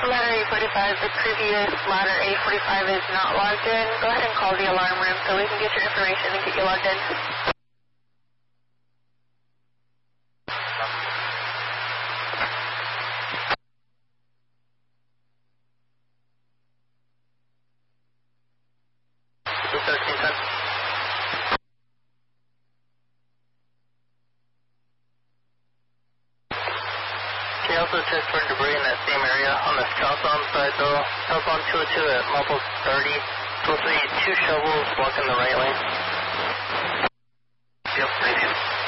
Ladder A45, the previous ladder A45 is not logged in. Go ahead and call the alarm room so we can get your information and get you logged in. Can you also check for debris in that same area on the southbound side though? Southbound 202 at Mumble 30. Supposed to be 2 shovels blocking the right lane. Yep, thank you.